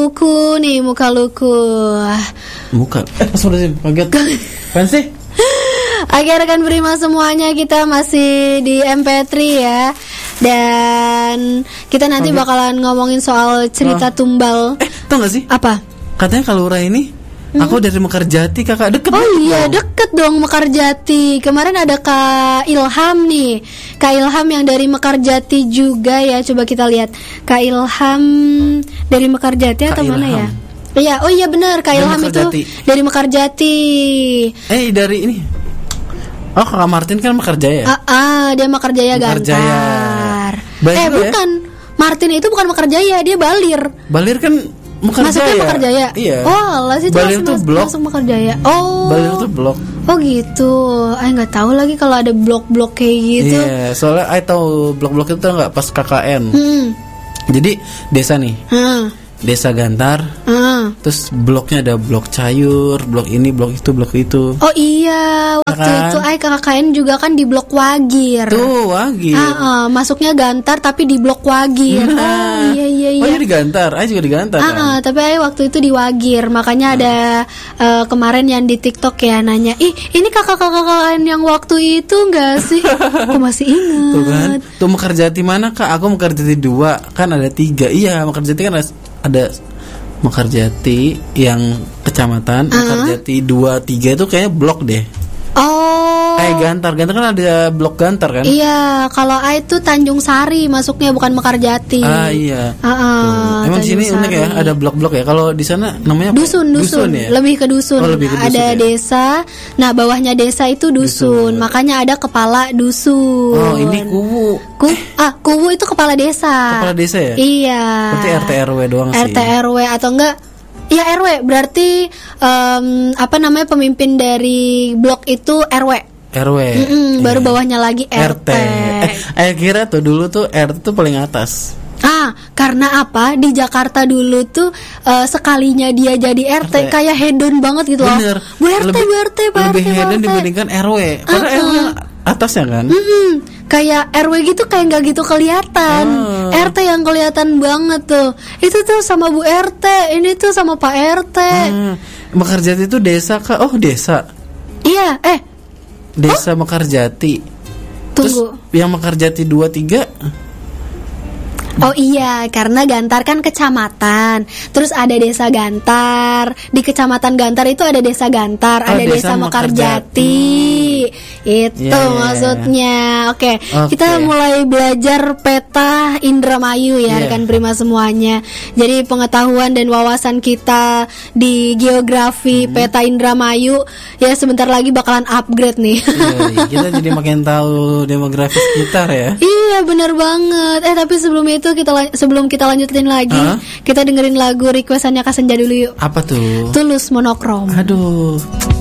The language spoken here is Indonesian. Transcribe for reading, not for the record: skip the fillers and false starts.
luku nih, muka luku. Muka. Astagfirullahaladzim, kaget. Apaan sih? Oke rekan Prima semuanya, kita masih di MP3 ya. Dan kita nanti bakalan ngomongin soal cerita tumbal. Tau gak sih? Apa? Katanya kalau Ura ini aku dari Mekarjati, kakak deket. Oh iya deket dong Mekarjati. Kemarin ada Kak Ilham nih, Kak Ilham yang dari Mekarjati juga ya. Coba kita lihat Kak Ilham dari Mekarjati atau mana ya? Iya, oh iya benar Kak Ilham itu dari Mekarjati. Dari ini. Oh Kakak Martin kan Mekarjaya. Dia Mekarjaya Gantar. Bukan ya? Martin itu bukan Mekarjaya, dia Balir. Balir kan Mekarjaya. Masuknya Mekarjaya. Iya. Oh, alah sih Balir tuh blok. Masuk Mekarjaya. Oh. Balir tuh blok. Oh gitu. Nggak tahu lagi kalau ada blok-blok kayak gitu. Iya, soalnya tahu blok-blok itu nggak pas KKN. Jadi desa nih. Desa Gantar. Terus bloknya ada blok Cayur, blok ini, blok itu, blok itu. Oh iya, waktu itu KKN juga kan di blok Wagir. Tuh, Wagir. Masuknya Gantar tapi di blok Wagir. Iya. Oh, iya di Gantar. Juga di Gantar kan. Tapi waktu itu di Wagir. Makanya ada kemarin yang di TikTok ya nanya, ini kakak-kakak yang waktu itu enggak sih? Aku masih ingat. Tuh kan. Tuh Mekarjati mana Kak? Aku Mekarjati 2, kan ada 3. Iya, Mekarjati kan ada Mekarjati yang kecamatan, Mekarjati 2, 3 itu kayaknya blok deh. Oh. Gantar kan ada blok Gantar kan? Iya, kalau A itu Tanjung Sari masuknya, bukan Mekarjati. Iya. Emang di sini unik ya, ada blok-blok ya. Kalau di sana namanya dusun ya? Lebih ke dusun. Lebih ke dusun ada ya? Desa. Nah, bawahnya desa itu dusun. Makanya ada kepala dusun. Oh, ini kuwu. Kuwu itu kepala desa. Kepala desa ya? Iya. Berarti RT RW doang sih. RT RW atau enggak? Iya RW, berarti pemimpin dari blok itu RW. Baru bawahnya lagi RT. Kira tuh dulu tuh RT tuh paling atas. Karena apa? Di Jakarta dulu tuh sekalinya dia jadi RT kayak hedon banget gitu loh. Bener. Bu RT. Lebih hedon dibandingkan RW. Karena RW atasnya kan. Kayak RW gitu kayak nggak gitu kelihatan. RT yang kelihatan banget tuh. Itu tuh sama Bu RT, ini tuh sama Pak RT. Mekarjati itu desa Kak? Oh desa. Iya. Desa Mekarjati. Tunggu. Terus yang Mekarjati 2, 3. Oh iya, karena Gantar kan kecamatan. Terus ada desa Gantar. Di kecamatan Gantar itu ada desa Gantar, ada desa Mekarjati. Itu maksudnya. Oke. Kita mulai belajar peta Indramayu ya, rekan Prima semuanya. Jadi pengetahuan dan wawasan kita di geografi peta Indramayu ya sebentar lagi bakalan upgrade nih. Kita jadi makin tahu demografi sekitar ya. Iya, benar banget. Tapi sebelum kita lanjutin lagi, kita dengerin lagu requestannya Kak Senja dulu yuk. Apa tuh? Tulus Monokrom. Aduh.